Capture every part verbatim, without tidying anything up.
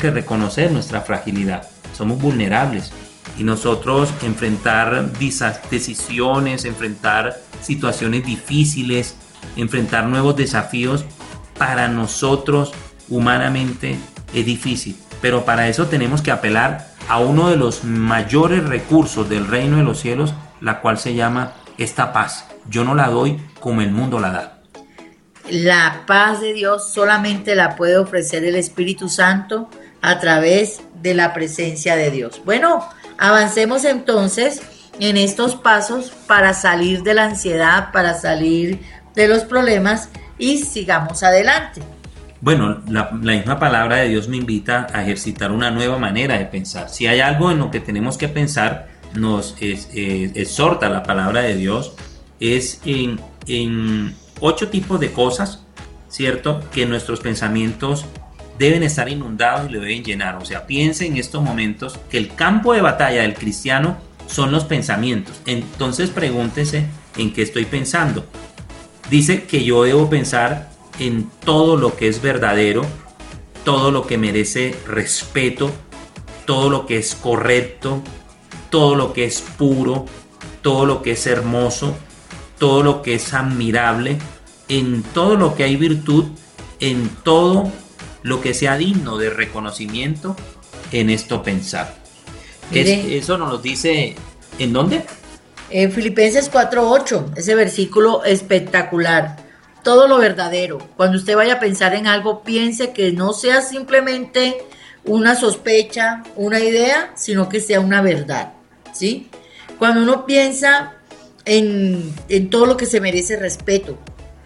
que reconocer nuestra fragilidad. Somos vulnerables y nosotros enfrentar decisiones, enfrentar situaciones difíciles, enfrentar nuevos desafíos, para nosotros humanamente es difícil. Pero para eso tenemos que apelar a uno de los mayores recursos del reino de los cielos, la cual se llama esta paz. Yo no la doy como el mundo la da. La paz de Dios solamente la puede ofrecer el Espíritu Santo a través de la presencia de Dios. Bueno, avancemos entonces en estos pasos para salir de la ansiedad, para salir de los problemas y sigamos adelante. Bueno, la, la misma palabra de Dios me invita a ejercitar una nueva manera de pensar. Si hay algo en lo que tenemos que pensar, nos es, es, exhorta la palabra de Dios, es en, en ocho tipos de cosas, ¿cierto? Que nuestros pensamientos deben estar inundados y lo deben llenar. O sea, piense en estos momentos que el campo de batalla del cristiano son los pensamientos. Entonces pregúntese en qué estoy pensando. Dice que yo debo pensar en todo lo que es verdadero, todo lo que merece respeto, todo lo que es correcto, todo lo que es puro, todo lo que es hermoso, todo lo que es admirable, en todo lo que hay virtud, en todo lo que sea digno de reconocimiento, en esto pensar. Es, eso nos lo dice, ¿en dónde? En Filipenses cuatro ocho, ese versículo espectacular. Todo lo verdadero. Cuando usted vaya a pensar en algo, piense que no sea simplemente una sospecha, una idea, sino que sea una verdad, ¿sí? Cuando uno piensa en, en todo lo que se merece respeto,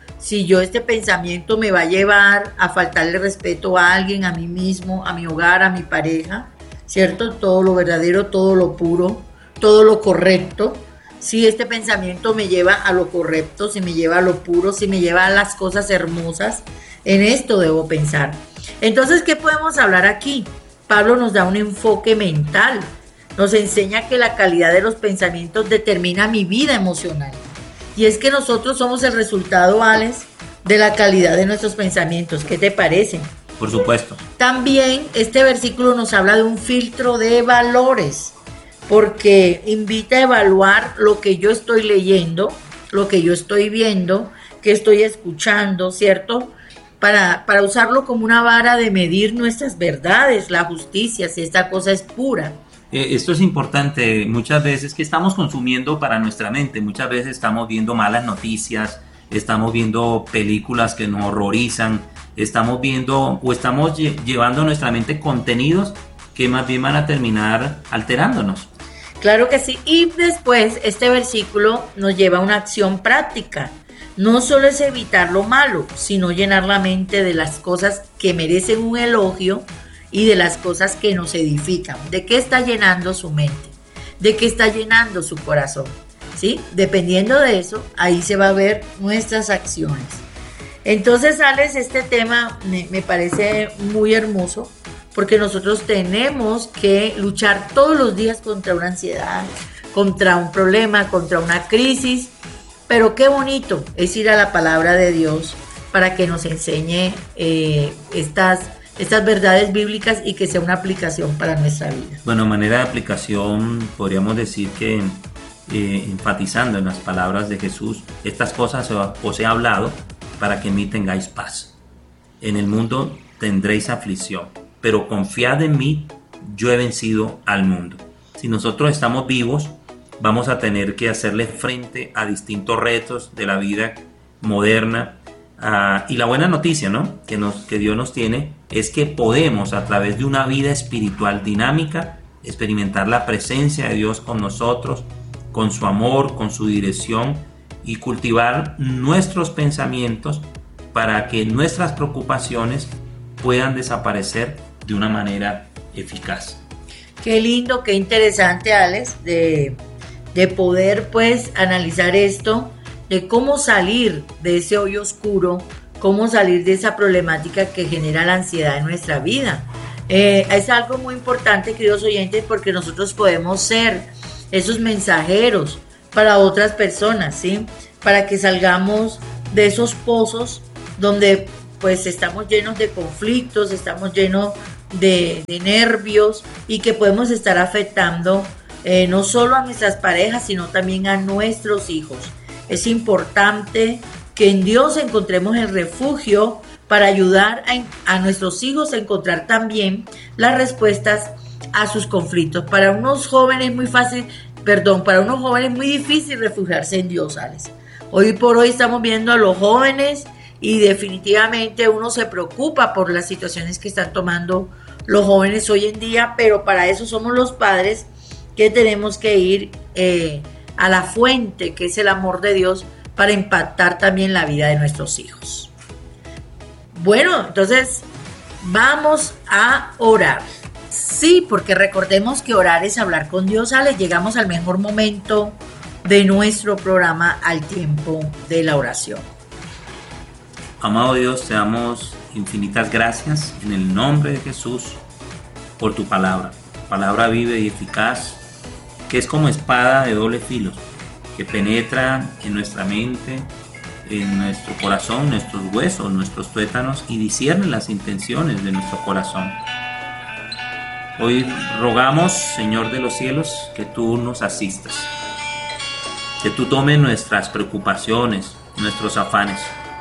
si yo este pensamiento me va a llevar a faltarle respeto a alguien, a mí mismo, a mi hogar, a mi pareja, ¿cierto? Todo lo verdadero, todo lo puro, todo lo correcto. Si este pensamiento me lleva a lo correcto, si me lleva a lo puro, si me lleva a las cosas hermosas, en esto debo pensar. Entonces, ¿qué podemos hablar aquí? Pablo nos da un enfoque mental, nos enseña que la calidad de los pensamientos determina mi vida emocional. Y es que nosotros somos el resultado, Alex, de la calidad de nuestros pensamientos. ¿Qué te parece? Por supuesto. También este versículo nos habla de un filtro de valores, porque invita a evaluar lo que yo estoy leyendo, lo que yo estoy viendo, que estoy escuchando, ¿cierto? Para, para usarlo como una vara de medir nuestras verdades, la justicia, si esta cosa es pura. Eh, esto es importante, muchas veces que estamos consumiendo para nuestra mente, muchas veces estamos viendo malas noticias, estamos viendo películas que nos horrorizan, estamos viendo o estamos lle- llevando a nuestra mente contenidos que más bien van a terminar alterándonos. Claro que sí, y después este versículo nos lleva a una acción práctica. No solo es evitar lo malo, sino llenar la mente de las cosas que merecen un elogio y de las cosas que nos edifican. ¿De qué está llenando su mente? ¿De qué está llenando su corazón? ¿Sí? Dependiendo de eso, ahí se va a ver nuestras acciones. Entonces, Alex, este tema me, me parece muy hermoso, porque nosotros tenemos que luchar todos los días contra una ansiedad, contra un problema, contra una crisis, pero qué bonito es ir a la palabra de Dios para que nos enseñe eh, estas, estas verdades bíblicas y que sea una aplicación para nuestra vida. Bueno, manera de aplicación podríamos decir que eh, enfatizando en las palabras de Jesús, estas cosas os he hablado para que en mí tengáis paz. En el mundo tendréis aflicción, pero confiad en mí, yo he vencido al mundo. Si nosotros estamos vivos, vamos a tener que hacerle frente a distintos retos de la vida moderna. Uh, y la buena noticia, ¿no?, que, nos, que Dios nos tiene es que podemos, a través de una vida espiritual dinámica, experimentar la presencia de Dios con nosotros, con su amor, con su dirección, y cultivar nuestros pensamientos para que nuestras preocupaciones puedan desaparecer de una manera eficaz. Qué lindo, qué interesante, Alex, de, de poder pues analizar esto, de cómo salir de ese hoyo oscuro, cómo salir de esa problemática que genera la ansiedad en nuestra vida. Eh, es algo muy importante, queridos oyentes, porque nosotros podemos ser esos mensajeros para otras personas, ¿sí? Para que salgamos de esos pozos donde pues estamos llenos de conflictos, estamos llenos de, de nervios y que podemos estar afectando eh, no solo a nuestras parejas, sino también a nuestros hijos. Es importante que en Dios encontremos el refugio para ayudar a, a nuestros hijos a encontrar también las respuestas a sus conflictos. Para unos jóvenes muy fácil, perdón, para unos jóvenes muy difícil refugiarse en Dios, Alex. Hoy por hoy estamos viendo a los jóvenes y definitivamente uno se preocupa por las situaciones que están tomando los jóvenes hoy en día, pero para eso somos los padres que tenemos que ir eh, a la fuente, que es el amor de Dios, para impactar también la vida de nuestros hijos. Bueno, entonces vamos a orar. Sí, porque recordemos que orar es hablar con Dios. Alex, llegamos al mejor momento de nuestro programa, al tiempo de la oración. Amado Dios, te damos infinitas gracias en el nombre de Jesús por tu palabra. Palabra viva y eficaz, que es como espada de doble filo, que penetra en nuestra mente, en nuestro corazón, nuestros huesos, nuestros tuétanos y discierne las intenciones de nuestro corazón. Hoy rogamos, Señor de los cielos, que tú nos asistas, que tú tomes nuestras preocupaciones, nuestros afanes,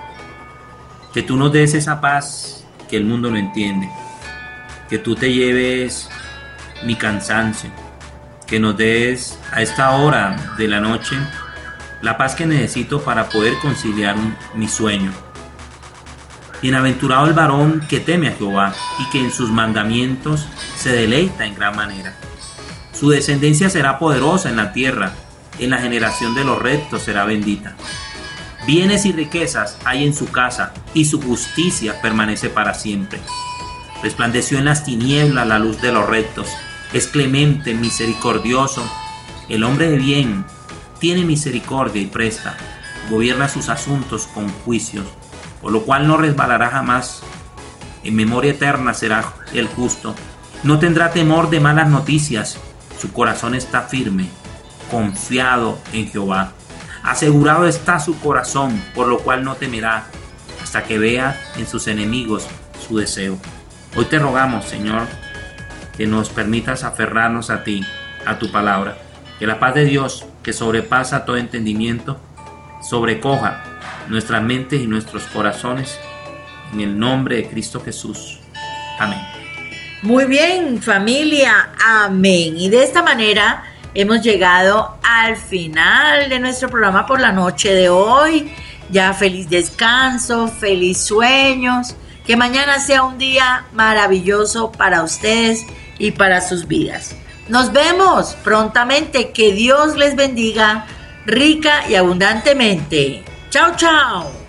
que tú nos des esa paz que el mundo no entiende, que tú te lleves mi cansancio, que nos des a esta hora de la noche la paz que necesito para poder conciliar un, mi sueño. Bienaventurado el varón que teme a Jehová y que en sus mandamientos se deleita en gran manera. Su descendencia será poderosa en la tierra, en la generación de los rectos será bendita. Bienes y riquezas hay en su casa, y su justicia permanece para siempre. Resplandeció en las tinieblas la luz de los rectos, es clemente, misericordioso. El hombre de bien tiene misericordia y presta, gobierna sus asuntos con juicios, por lo cual no resbalará jamás. En memoria eterna será el justo. No tendrá temor de malas noticias, su corazón está firme, confiado en Jehová. Asegurado está su corazón, por lo cual no temerá, hasta que vea en sus enemigos su deseo. Hoy te rogamos, Señor, que nos permitas aferrarnos a ti, a tu palabra. Que la paz de Dios, que sobrepasa todo entendimiento, sobrecoja nuestras mentes y nuestros corazones, en el nombre de Cristo Jesús. Amén. Muy bien, familia, amén. Y de esta manera hemos llegado al final de nuestro programa por la noche de hoy. Ya feliz descanso, feliz sueños. Que mañana sea un día maravilloso para ustedes y para sus vidas. Nos vemos prontamente. Que Dios les bendiga rica y abundantemente. Chao, chao.